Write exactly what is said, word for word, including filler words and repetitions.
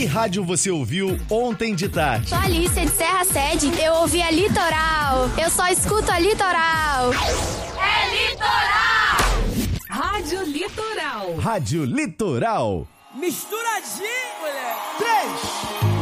rádio você ouviu ontem de tarde? Sou Alice de Serra Sede. Eu ouvi a Litoral. Eu só escuto a Litoral. É Litoral! Rádio Litoral. Rádio Litoral. Misturadinho, mulher. Três.